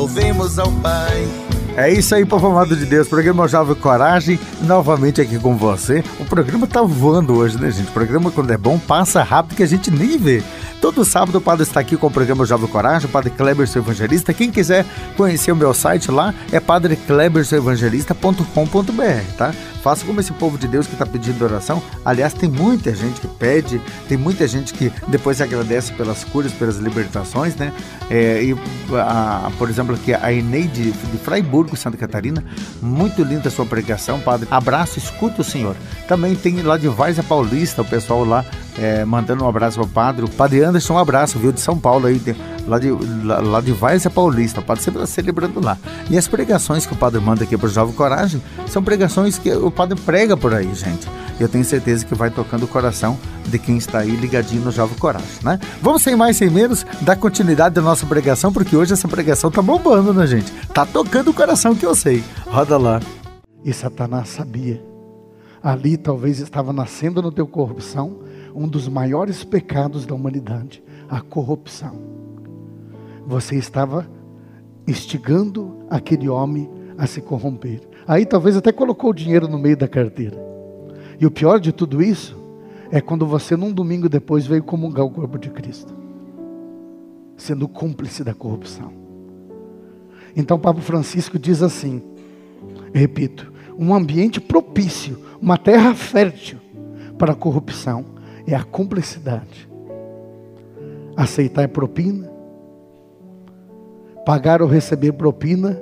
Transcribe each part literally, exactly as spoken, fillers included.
Louvemos ao Pai. É isso aí, povo amado de Deus. Programa Jovem Coragem, novamente aqui com você. O programa tá voando hoje, né, gente? O programa, quando é bom, passa rápido que a gente nem vê. Todo sábado o Padre está aqui com o programa Jovem Coragem, o Padre Cleberson Evangelista. Quem quiser conhecer o meu site lá é padre cleberson evangelista ponto com ponto b r, tá? Faça como esse povo de Deus que está pedindo oração. Aliás, tem muita gente que pede, tem muita gente que depois agradece pelas curas, pelas libertações, né? É, e, a, por exemplo, aqui a Eneide de Fraiburgo, Santa Catarina, muito linda a sua pregação, Padre. Abraço, escuta o Senhor. Também tem lá de Várzea Paulista, o pessoal lá é, mandando um abraço ao Padre. O Padre Anderson, um abraço, viu, de São Paulo aí, de, lá, de, lá, lá de Várzea Paulista, o Padre sempre está celebrando lá. E as pregações que o Padre manda aqui para o Jovem Coragem são pregações que o Padre prega por aí, gente. Eu tenho certeza que vai tocando o coração de quem está aí ligadinho no Jovem Coragem, né? Vamos sem mais, sem menos, dar continuidade à nossa pregação, porque hoje essa pregação tá bombando, né, gente? Tá tocando o coração, que eu sei. Roda lá. E Satanás sabia. Ali talvez estava nascendo no teu corrupção um dos maiores pecados da humanidade, a corrupção. Você estava instigando aquele homem a se corromper. Aí talvez até colocou o dinheiro no meio da carteira. E o pior de tudo isso é quando você num domingo depois veio comungar o corpo de Cristo, sendo cúmplice da corrupção. Então Papa Francisco diz assim, repito, um ambiente propício, uma terra fértil para a corrupção é a cumplicidade. Aceitar propina, pagar ou receber propina.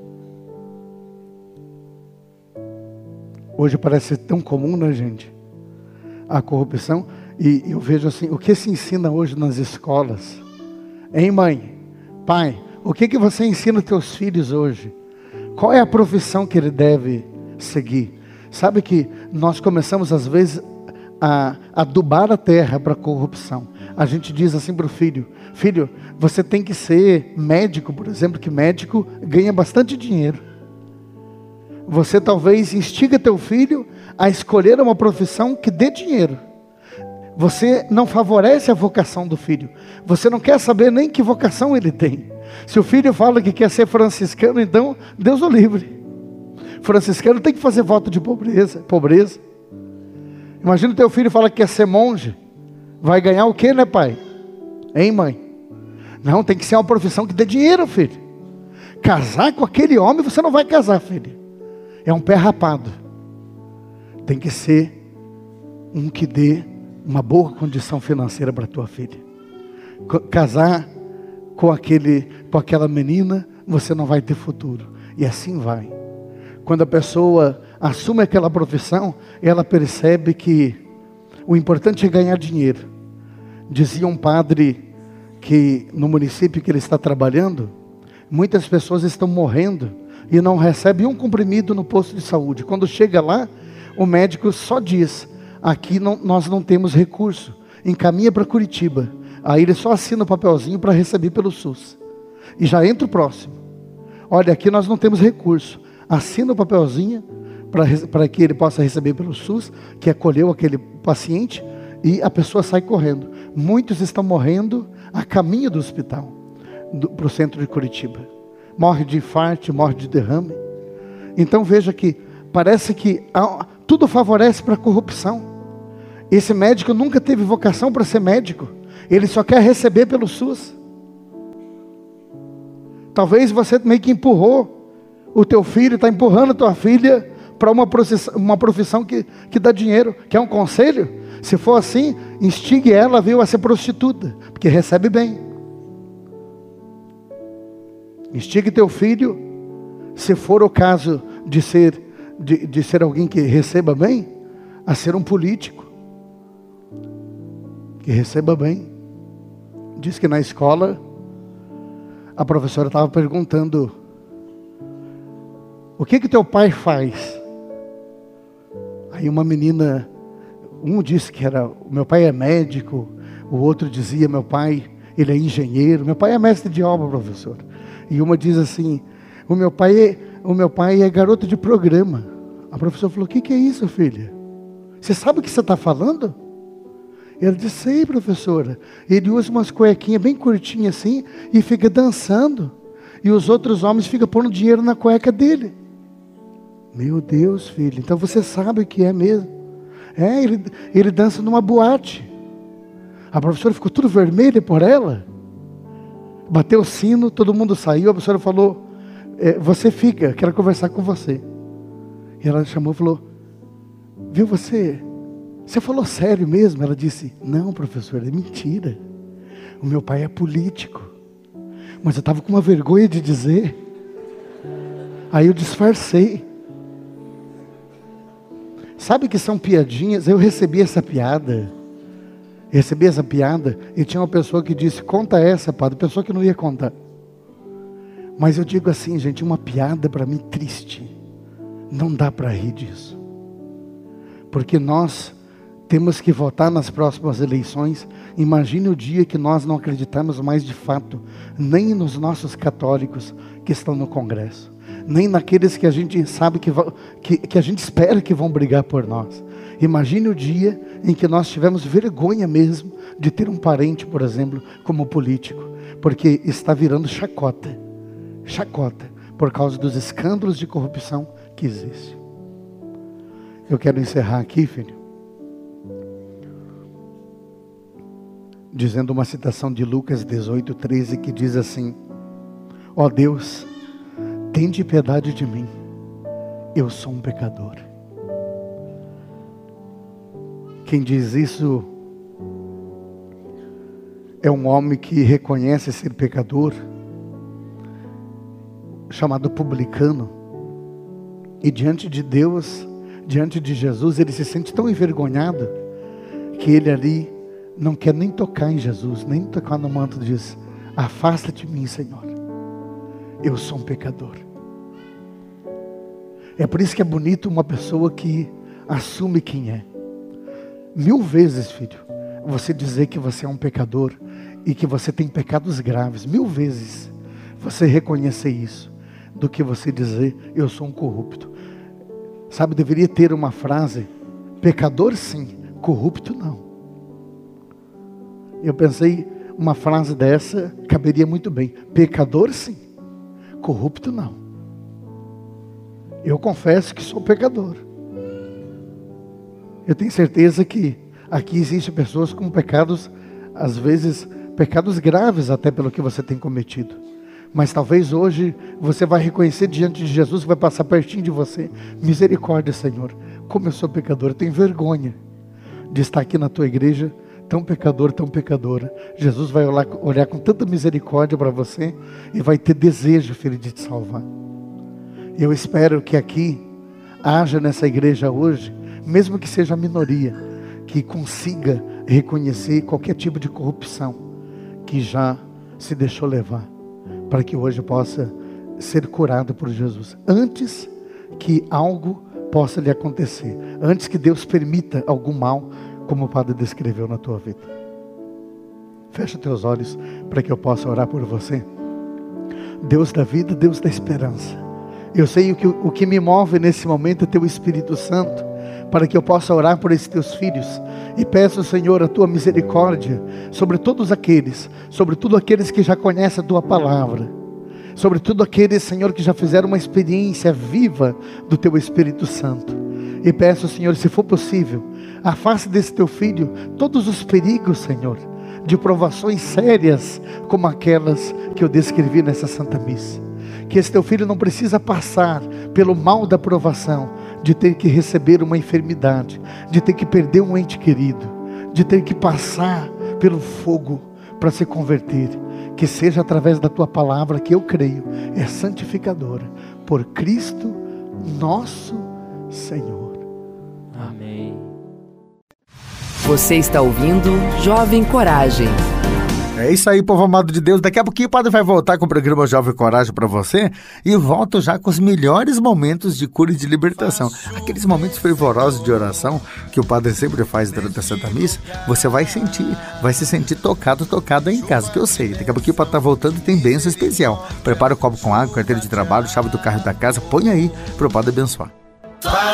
Hoje parece tão comum, né, gente? A corrupção. E eu vejo assim, o que se ensina hoje nas escolas? Hein, mãe? Pai, o que, que você ensina aos teus filhos hoje? Qual é a profissão que ele deve seguir? Sabe que nós começamos às vezes a adubar a terra para a corrupção. A gente diz assim para o filho, filho, você tem que ser médico, por exemplo, que médico ganha bastante dinheiro. Você talvez instiga teu filho a escolher uma profissão que dê dinheiro. Você não favorece a vocação do filho. Você não quer saber nem que vocação ele tem. Se o filho fala que quer ser franciscano, então Deus o livre. Franciscano tem que fazer voto de pobreza. pobreza. Imagina o teu filho fala que quer ser monge. Vai ganhar o quê, né, pai? Hein, mãe? Não, tem que ser uma profissão que dê dinheiro, filho. Casar com aquele homem, você não vai casar, filho. É um pé rapado. Tem que ser um que dê uma boa condição financeira para a tua filha. Casar com, aquele, com aquela menina, você não vai ter futuro. E assim vai. Quando a pessoa assume aquela profissão, ela percebe que o importante é ganhar dinheiro. Dizia um padre que no município que ele está trabalhando, muitas pessoas estão morrendo e não recebem um comprimido no posto de saúde. Quando chega lá, o médico só diz, aqui não, nós não temos recurso, encaminha para Curitiba. Aí ele só assina o papelzinho para receber pelo SUS. E já entra o próximo. Olha, aqui nós não temos recurso. Assina o papelzinho para que ele possa receber pelo SUS, que acolheu aquele paciente, e a pessoa sai correndo. Muitos estão morrendo a caminho do hospital, para o centro de Curitiba. Morre de infarto, morre de derrame. Então veja que parece que tudo favorece para a corrupção. Esse médico nunca teve vocação para ser médico. Ele só quer receber pelo SUS. Talvez você meio que empurrou o teu filho, está empurrando a tua filha para uma profissão, uma profissão que, que dá dinheiro. Quer um conselho? Se for assim, instigue ela, viu, a ser prostituta, porque recebe bem. Instigue teu filho, se for o caso de ser, de, de ser alguém que receba bem, a ser um político, que receba bem. Diz que na escola, a professora estava perguntando, o que que teu pai faz? Aí uma menina, um disse que era, meu pai é médico, o outro dizia, meu pai, ele é engenheiro, meu pai é mestre de obra, professor. E uma diz assim, o meu pai é, o meu pai é garoto de programa. A professora falou, o que que é isso, filha? Você sabe o que você está falando? Ela disse, sei, professora. Ele usa umas cuequinhas bem curtinhas assim e fica dançando. e os outros homens ficam pondo dinheiro na cueca dele. Meu Deus, filho, então você sabe o que é mesmo. É, ele, ele dança numa boate. A professora ficou tudo vermelha por ela. Bateu o sino, todo mundo saiu. A professora falou, é, você fica, quero conversar com você. E ela chamou e falou, viu, você, você falou sério mesmo? Ela disse, não, professora, é mentira. O meu pai é político. Mas eu estava com uma vergonha de dizer. Aí eu disfarcei. Sabe que são piadinhas? Eu recebi essa piada. Recebi essa piada e tinha uma pessoa que disse, conta essa, padre. Pessoa que não ia contar. Mas eu digo assim, gente, uma piada para mim triste. Não dá para rir disso. Porque nós temos que votar nas próximas eleições. Imagine o dia que nós não acreditamos mais de fato, nem nos nossos católicos que estão no Congresso, nem naqueles que a gente sabe que, que, que a gente espera que vão brigar por nós. Imagine o dia em que nós tivemos vergonha mesmo de ter um parente, por exemplo, como político, porque está virando chacota, chacota, por causa dos escândalos de corrupção que existem. Eu quero encerrar aqui, filho, dizendo uma citação de Lucas dezoito, treze, que diz assim, ó Deus, tende piedade de mim, eu sou um pecador. Quem diz isso é um homem que reconhece ser pecador, chamado publicano, e diante de Deus, diante de Jesus, ele se sente tão envergonhado, que ele ali não quer nem tocar em Jesus, nem tocar no manto, diz, afasta de mim, Senhor, eu sou um pecador. É por isso que é bonito uma pessoa que assume quem é. Mil vezes, filho, você dizer que você é um pecador e que você tem pecados graves, mil vezes você reconhecer isso, do que você dizer, eu sou um corrupto. Sabe, deveria ter uma frase, pecador sim, corrupto não. Eu pensei, uma frase dessa caberia muito bem, pecador sim, corrupto não. Eu confesso que sou pecador. Eu tenho certeza que aqui existem pessoas com pecados, às vezes, pecados graves até pelo que você tem cometido. Mas talvez hoje você vai reconhecer diante de Jesus, vai passar pertinho de você. Misericórdia, Senhor, como eu sou pecador, eu tenho vergonha de estar aqui na tua igreja, tão pecador, tão pecadora. Jesus vai olhar, olhar com tanta misericórdia para você e vai ter desejo, filho, de te salvar. Eu espero que aqui haja nessa igreja hoje, mesmo que seja a minoria, que consiga reconhecer qualquer tipo de corrupção que já se deixou levar, para que hoje possa ser curado por Jesus, antes que algo possa lhe acontecer, antes que Deus permita algum mal, como o Padre descreveu na tua vida. Fecha teus olhos para que eu possa orar por você. Deus da vida, Deus da esperança, eu sei o que, o que me move nesse momento é teu Espírito Santo, para que eu possa orar por esses teus filhos, e peço, Senhor, a tua misericórdia sobre todos aqueles, sobre tudo aqueles que já conhecem a tua palavra, sobre tudo aqueles, Senhor, que já fizeram uma experiência viva do teu Espírito Santo, e peço, Senhor, se for possível, afaste desse teu filho todos os perigos, Senhor, de provações sérias, como aquelas que eu descrevi nessa Santa Missa. Que esse teu filho não precisa passar pelo mal da provação, de ter que receber uma enfermidade, de ter que perder um ente querido, de ter que passar pelo fogo para se converter. Que seja através da tua palavra, que eu creio é santificadora, por Cristo nosso Senhor. Amém. Você está ouvindo Jovem Coragem. É isso aí, povo amado de Deus. Daqui a pouquinho o Padre vai voltar com o programa Jovem Coragem para você. E volto já com os melhores momentos de cura e de libertação. Aqueles momentos fervorosos de oração que o Padre sempre faz durante a Santa Missa. Você vai sentir, vai se sentir tocado, tocado aí em casa, que eu sei. Daqui a pouquinho o Padre tá voltando e tem bênção especial. Prepara o copo com água, carteira de trabalho, chave do carro e da casa. Põe aí para o Padre abençoar.